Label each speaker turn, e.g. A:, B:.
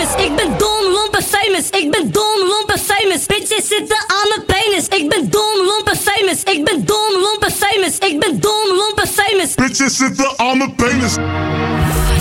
A: famous. Ik ben dom, lomp en famous. Ik ben dom, lomp en famous. Bitches zitten aan mijn penis. Ik ben dom, lomp en famous. Ik ben dom, lomp en famous. Ik ben dom, lomp en famous.
B: Bitches zitten aan mijn penis.